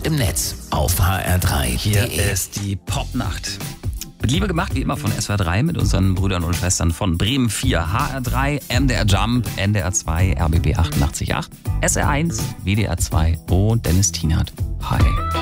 und im Netz auf hr3.de. Hier ist die Popnacht. Mit Liebe gemacht, wie immer von SWR3 mit unseren Brüdern und Schwestern von Bremen 4, HR3, MDR Jump, NDR 2, RBB 88.8, SR1, WDR 2 und Dennis Tienert. Hi.